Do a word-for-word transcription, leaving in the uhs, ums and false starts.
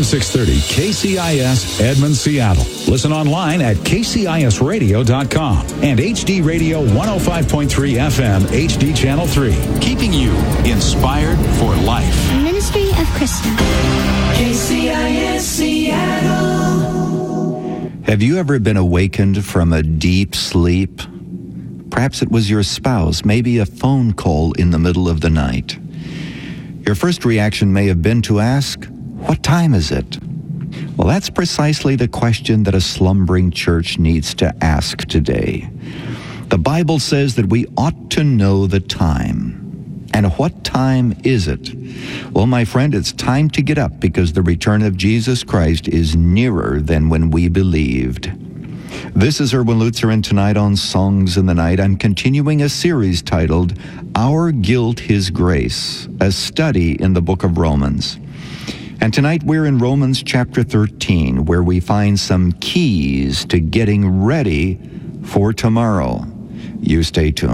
six thirty K C I S Edmond, Seattle. Listen online at k c i s radio dot com and H D Radio one oh five point three F M H D Channel three. Keeping you inspired for life. Ministry of Krista. K C I S Seattle. Have you ever been awakened from a deep sleep? Perhaps it was your spouse, maybe a phone call in the middle of the night. Your first reaction may have been to ask, "What time is it?" Well, that's precisely the question that a slumbering church needs to ask today. The Bible says that we ought to know the time. And what time is it? Well, my friend, it's time to get up because the return of Jesus Christ is nearer than when we believed. This is Erwin Lutzer, and tonight on Songs in the Night, I'm continuing a series titled Our Guilt, His Grace, a study in the book of Romans. And tonight we're in Romans chapter thirteen, where we find some keys to getting ready for tomorrow. You stay tuned.